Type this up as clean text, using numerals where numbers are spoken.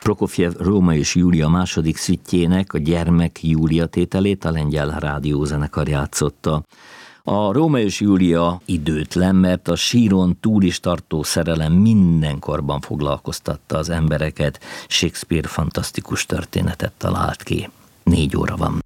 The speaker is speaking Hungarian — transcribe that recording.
Prokofjev Rómeó és Júlia második szüttyének a Gyermek Júlia tételét a Lengyel Rádiózenekar játszotta. A Rómeó és Júlia időtlen, mert a síron túl is tartó szerelem mindenkorban foglalkoztatta az embereket. Shakespeare fantasztikus történetet talált ki. 4 óra van.